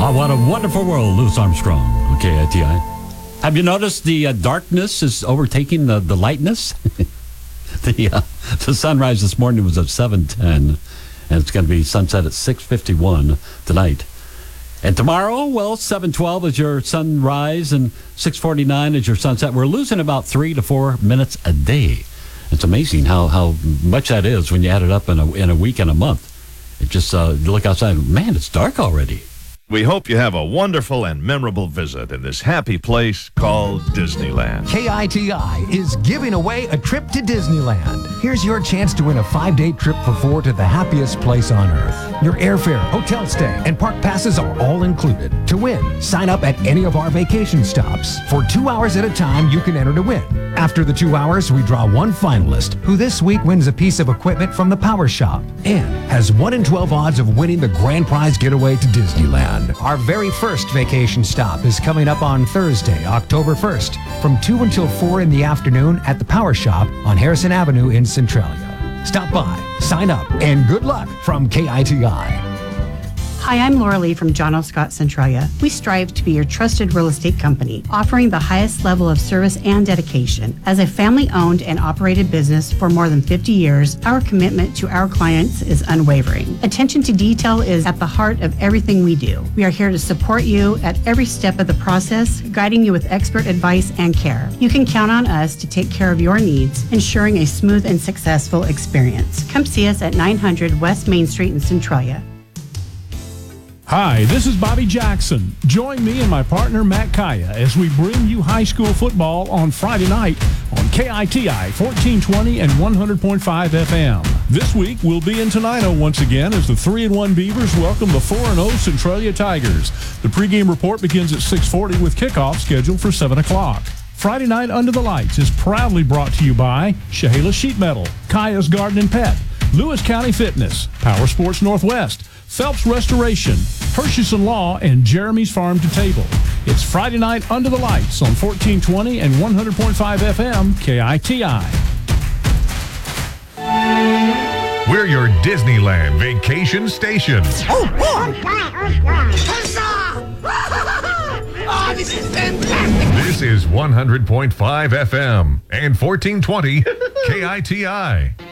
Oh, what a wonderful world, Louis Armstrong. Okay, KITI. Have you noticed the darkness is overtaking the lightness? The sunrise this morning was at 7:10, and it's going to be sunset at 6:51 tonight. And tomorrow, well, 7:12 is your sunrise and 6:49 is your sunset. We're losing about 3 to 4 minutes a day. It's amazing how much that is when you add it up in a week and a month. It just, you look outside, man, it's dark already. We hope you have a wonderful and memorable visit in this happy place called Disneyland. KITI is giving away a trip to Disneyland. Here's your chance to win a 5-day trip for 4 to the happiest place on earth. Your airfare, hotel stay, and park passes are all included. To win, sign up at any of our vacation stops. For 2 hours at a time, you can enter to win. After the 2 hours, we draw one finalist who this week wins a piece of equipment from the Power Shop and has 1 in 12 odds of winning the grand prize getaway to Disneyland. Our very first vacation stop is coming up on Thursday, October 1st, from 2 until 4 in the afternoon at the Power Shop on Harrison Avenue in Centralia. Stop by, sign up, and good luck from KITI. Hi, I'm Laura Lee from John L. Scott Centralia. We strive to be your trusted real estate company, offering the highest level of service and dedication. As a family-owned and operated business for more than 50 years, our commitment to our clients is unwavering. Attention to detail is at the heart of everything we do. We are here to support you at every step of the process, guiding you with expert advice and care. You can count on us to take care of your needs, ensuring a smooth and successful experience. Come see us at 900 West Main Street in Centralia. Hi, this is Bobby Jackson. Join me and my partner Matt Kaya as we bring you high school football on Friday night on KITI 1420 and 100.5 FM. This week we'll be in Tenino once again as the 3-1 Beavers welcome the 4-0 Centralia Tigers. The pregame report begins at 6:40 with kickoff scheduled for 7 o'clock. Friday Night Under the Lights is proudly brought to you by Chehalis Sheet Metal, Kaya's Garden and Pet, Lewis County Fitness, Power Sports Northwest, Phelps Restoration, Hershison Law, and Jeremy's Farm to Table. It's Friday Night Under the Lights on 1420 and 100.5 FM KITI. We're your Disneyland vacation station. Oh, this is fantastic. This is 100.5 FM and 1420 KITI.